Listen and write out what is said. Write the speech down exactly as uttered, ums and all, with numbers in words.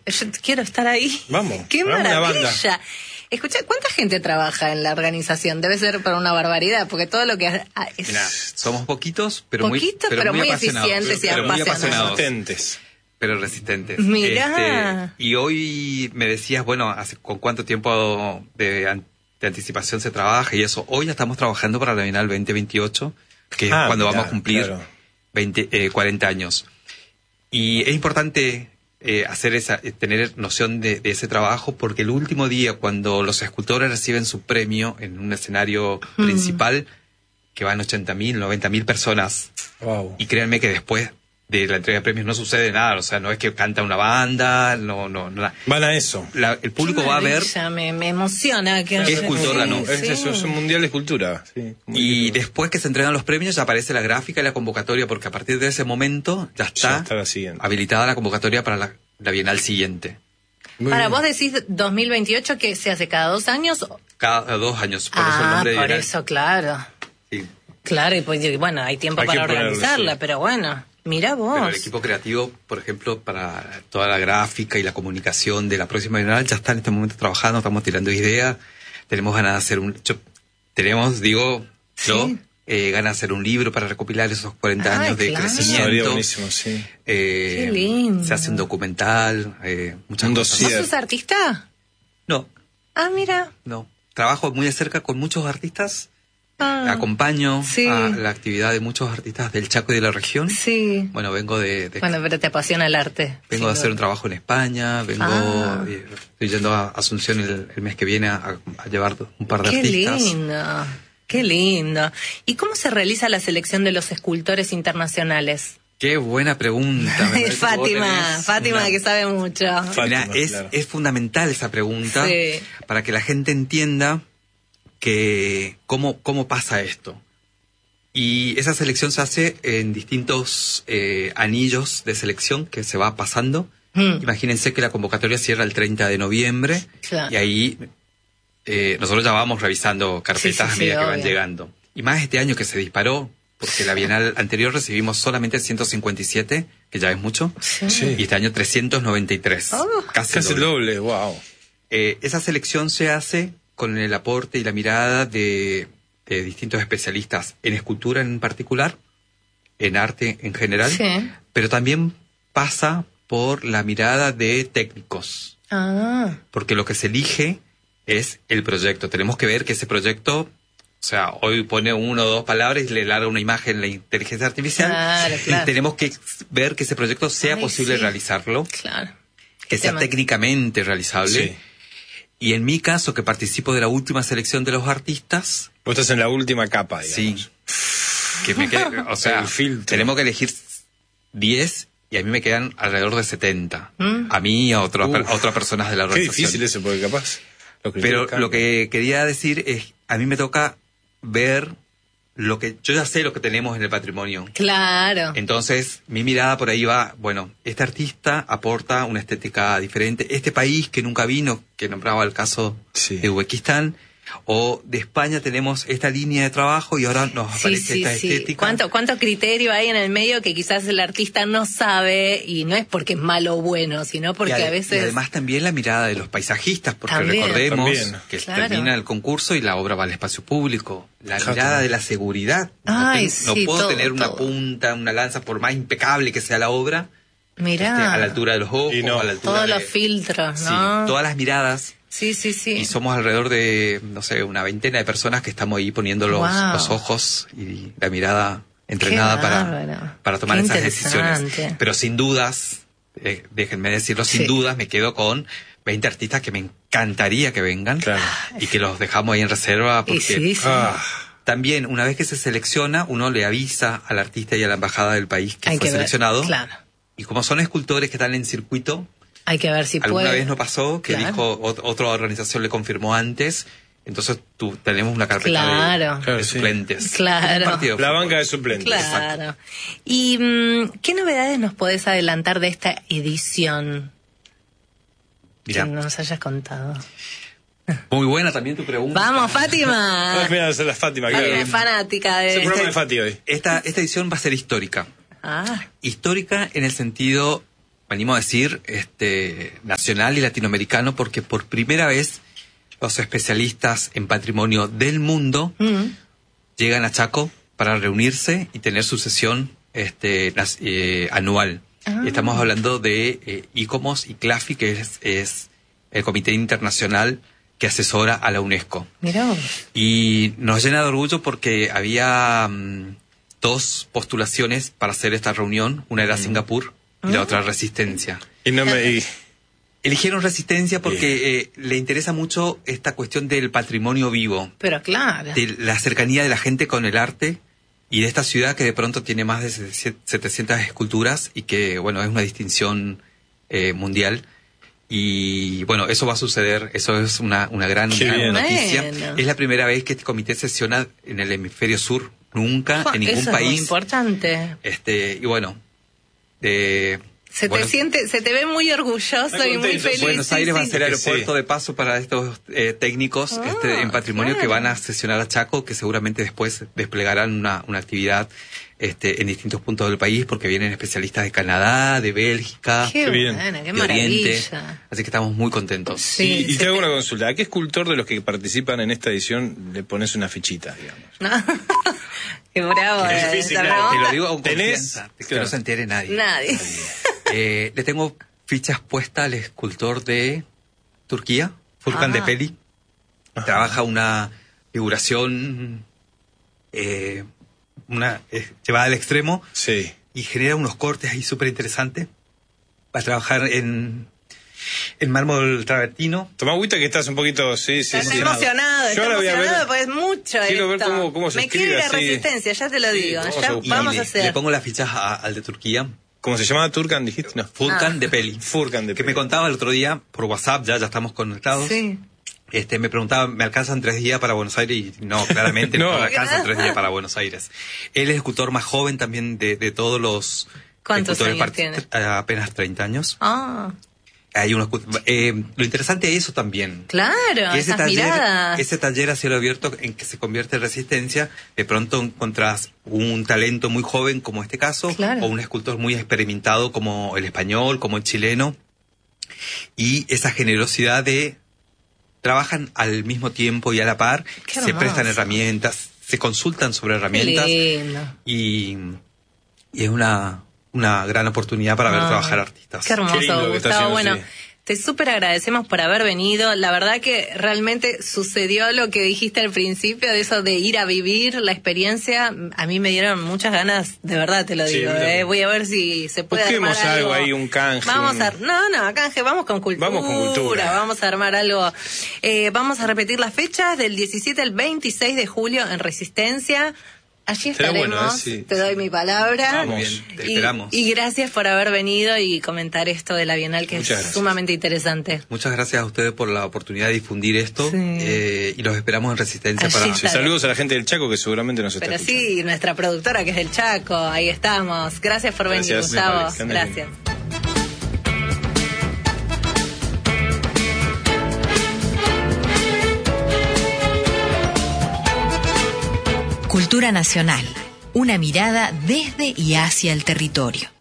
Yo quiero estar ahí. Vamos. ¡Qué vamos maravilla! Escucha, ¿cuánta gente trabaja en la organización? Debe ser para una barbaridad, porque todo lo que es... Mirá, somos poquitos, pero muy, poquitos, pero pero muy muy apasionados. eficientes y pero muy apasionados. apasionados. Resistentes. Pero resistentes. Mirá. Este, y hoy me decías, bueno, hace, ¿con cuánto tiempo de, an- de anticipación se trabaja y eso? Hoy ya estamos trabajando para la Bienal veinte veintiocho, que es Ah, cuando mirá, vamos a cumplir claro. veinte, eh, cuarenta años. Y es importante eh, hacer esa, eh, tener noción de, de ese trabajo, porque el último día, cuando los escultores reciben su premio en un escenario Mm. principal, que van ochenta mil, noventa mil personas, Wow. y créanme que después de la entrega de premios no sucede nada, o sea, no es que canta una banda, no, no, no. Van a eso. La- el público Qué va a ver maravilla, Me, me emociona. Que ¿Qué escultor sí, ganó? Es, sí. eso, es un mundial de escultura. Sí, y después que se entregan los premios ya aparece la gráfica y la convocatoria, porque a partir de ese momento ya está, Ya está la siguiente. habilitada la convocatoria para la, la Bienal siguiente. Muy Para bien. vos decís dos mil veintiocho, que se hace cada dos años. Cada dos años, por eso el Ah, nombre de por Bienal. eso, claro. Sí. Claro, y pues, bueno, hay tiempo Hay que para ponerle, organizarla, sí. pero bueno, mira vos. Pero el equipo creativo, por ejemplo, para toda la gráfica y la comunicación de la próxima Bienal ya está en este momento trabajando, estamos tirando ideas, tenemos ganas de hacer un... yo- tenemos, digo, yo, Sí. eh, ganas de hacer un libro para recopilar esos cuarenta Ay, años de claro. Eso estaría crecimiento. buenísimo, sí. Eh, Qué lindo. Se hace un documental, eh, muchas Un cosas. ¿Vos dossier. sos artista? No, Ah, mira. no. Trabajo muy de cerca con muchos artistas, Ah, acompaño sí. a la actividad de muchos artistas del Chaco y de la región. sí. Bueno, vengo de... de- Bueno, pero te apasiona el arte. Vengo sin a hacer duda. un trabajo en España, vengo, Ah. eh, estoy yendo a Asunción el, el mes que viene a, a llevar un par de Qué artistas. lindo, qué lindo. ¿Y cómo se realiza la selección de los escultores internacionales? Qué buena pregunta. me parece que vos Fátima, tenés Fátima una- que sabe mucho. Fátima, Mirá, es, claro. es fundamental esa pregunta Sí. para que la gente entienda que cómo, cómo pasa esto. Y esa selección se hace en distintos eh, anillos de selección que se va pasando. Mm. Imagínense que la convocatoria cierra el treinta de noviembre Claro. y ahí eh, nosotros ya vamos revisando carpetas Sí, sí, a sí, medida que van obvio. llegando. Y más este año que se disparó, porque la Bienal anterior recibimos solamente ciento cincuenta y siete, que ya es mucho, Sí. y este año trescientos noventa y tres. Oh. Casi, Casi el el doble. doble, wow. Eh, esa selección se hace con el aporte y la mirada de, de distintos especialistas en escultura en particular, en arte en general, Sí. pero también pasa por la mirada de técnicos, Ah, porque lo que se elige es el proyecto. Tenemos que ver que ese proyecto, o sea, hoy pone uno o dos palabras y le larga una imagen la inteligencia artificial. Claro, Y claro. tenemos que ver que ese proyecto sea Ay, posible sí. realizarlo, claro. que sea tema. técnicamente realizable. Sí. Y en mi caso, que participo de la última selección de los artistas, Vos estás en la última capa, digamos. sí, que me qued- o sea, El filtro. tenemos que elegir diez y a mí me quedan alrededor de setenta. Mm. A mí y a, otros- Uf. a otras personas de la Qué organización. difícil eso, porque capaz... los criterios Pero cambian. lo que quería decir es, a mí me toca ver lo que, yo ya sé lo que tenemos en el patrimonio. Claro. Entonces, mi mirada por ahí va, bueno, este artista aporta una estética diferente. Este país que nunca vino, que nombraba el caso Sí. de Uzbekistán, o de España tenemos esta línea de trabajo y ahora nos Sí, aparece sí, esta sí. estética. ¿Cuánto, ¿Cuánto criterio hay en el medio que quizás el artista no sabe? Y no es porque es malo o bueno, sino porque y, ade- a veces... y además también la mirada de los paisajistas, porque También. recordemos También. que Claro. termina el concurso y la obra va al espacio público. La Claro. mirada de la seguridad. No Ay, ten- no sí, puedo todo, tener una todo. punta, una lanza, por más impecable que sea la obra, Mirá, este, a la altura de los ojos, Y no. a la altura todos de... los filtros, Sí, ¿no? todas las miradas. Sí, sí, sí. Y somos alrededor de, no sé, una veintena de personas que estamos ahí poniendo los, Wow. los ojos y la mirada entrenada Qué para, bárbaro. para tomar Qué esas interesante. decisiones. Pero sin dudas, eh, déjenme decirlo, sin Sí. dudas me quedo con veinte artistas que me encantaría que vengan Claro. y que los dejamos ahí en reserva porque Y sí, sí. Ah, también una vez que se selecciona, uno le avisa al artista y a la embajada del país que Hay fue que ver, seleccionado. claro. Y como son escultores que están en circuito, Hay que ver si alguna puede. vez no pasó que Claro. dijo ot- otra organización le confirmó antes, entonces tú tenemos una carpeta Claro. de, Claro, de sí. suplentes. Claro. Un partido de la fútbol. banca de suplentes. Claro. ¿Y mm, qué novedades nos podés adelantar de esta edición Mirá, que nos hayas contado? muy buena también tu pregunta. Vamos, Fátima. Ah, mira, esa es la Fátima, claro. Fátima es fanática Es el de... programa de Fati hoy. Esta, esta edición va a ser histórica. Ah, Histórica en el sentido me animo a decir, este, nacional y latinoamericano, porque por primera vez los especialistas en patrimonio del mundo mm. llegan a Chaco para reunirse y tener su sesión este, las, eh, anual. Ah. Estamos hablando de eh, ICOMOS y CLAFI, que es, es el Comité Internacional que asesora a la UNESCO. Mirá. Y nos llena de orgullo porque había um, dos postulaciones para hacer esta reunión. Una era mm. Singapur y la otra Resistencia. Y no me... Y... Eligieron Resistencia porque eh, le interesa mucho esta cuestión del patrimonio vivo. Pero claro. De la cercanía de la gente con el arte y de esta ciudad que de pronto tiene más de setecientas esculturas y que, bueno, es una distinción eh, mundial. Y, bueno, eso va a suceder. Eso es una, una gran, gran noticia. Bueno. Es la primera vez que este comité sesiona en el hemisferio sur. Nunca, oh, en ningún eso país. Es muy importante. Este, y bueno... Eh, Se te bueno, siente, se te ve muy orgulloso y muy feliz. Buenos Aires sí, va sí. a ser aeropuerto sí. de paso para estos eh, técnicos oh, este, en patrimonio claro. que van a sesionar a Chaco, que seguramente después desplegarán una, una actividad este, en distintos puntos del país, porque vienen especialistas de Canadá, de Bélgica, qué de, buena, qué de Oriente. Maravilla. Así que estamos muy contentos. Sí, y, y te hago una consulta. ¿A qué escultor de los que participan en esta edición le pones una fichita, digamos? No. Qué bravo. Qué eh, difícil, claro. Te lo digo con ¿Tenés? confianza, que Claro. no se entere nadie. Nadie. Eh, le tengo fichas puestas al escultor de Turquía, Furkan Ah. Depeli. Trabaja una figuración eh, una eh, llevada al extremo Sí. y genera unos cortes ahí súper interesantes. Va a trabajar en, en mármol travertino. Toma agüita que estás un poquito... Sí, sí, Estás sí. emocionado, Yo estás ahora voy a ver- emocionado porque es mucho Quiero ver esto. cómo- cómo se Me escribe quiere la así. resistencia, ya te lo Sí, digo. vamos ya a Y vamos a le, hacer. le pongo las fichas a- al de Turquía, ¿Cómo se llama? ¿Turkan, dijiste? No. Furkan Ah. Depeli. Furkan de Que me contaba el otro día por WhatsApp, ya, ya estamos conectados. Sí. Este, me preguntaba, ¿me alcanzan tres días para Buenos Aires? Y no, claramente no, No. me alcanzan tres días para Buenos Aires. Él es el escultor más joven también de, de todos los ¿Cuántos escultores. años part- tiene? eh, Apenas treinta años. Ah, Hay unos, eh, lo interesante es eso también. claro, Que ese esas taller, miradas. ese taller a cielo abierto en que se convierte en Resistencia, de pronto encontrás un talento muy joven como este caso, Claro. o un escultor muy experimentado como el español, como el chileno, y esa generosidad de trabajan al mismo tiempo y a la par, Qué se hermoso. prestan herramientas, se consultan sobre Qué herramientas lindo. y, y es una, una gran oportunidad para ver Ah, trabajar artistas. Qué hermoso, Qué lindo que está Gustavo. haciendo, Bueno, sí. te súper agradecemos por haber venido. La verdad que realmente sucedió lo que dijiste al principio, de eso de ir a vivir la experiencia. A mí me dieron muchas ganas, de verdad te lo Sí, digo. mira. eh. Voy a ver si se puede Busquemos armar algo. algo ahí, un canje, Vamos un- a... No, no, canje, vamos con cultura. Vamos con cultura. Vamos a armar algo. Eh, vamos a repetir las fechas del diecisiete al veintiséis de julio en Resistencia. Allí Será estaremos, bueno, ¿eh? Sí. te doy mi palabra. Vamos. Muy bien, te Y- esperamos. Y, gracias por haber venido y comentar esto de la Bienal, que Muchas es gracias. sumamente interesante. Muchas gracias a ustedes por la oportunidad de difundir esto Sí. eh, y los esperamos en Resistencia Allí para... está. Sí, saludos a la gente del Chaco que seguramente nos está Pero escuchando. sí, nuestra productora que es del Chaco, ahí estamos. Gracias por venir, Gracias, Gustavo. Nicole, que andes Gracias. Cultura nacional, una mirada desde y hacia el territorio.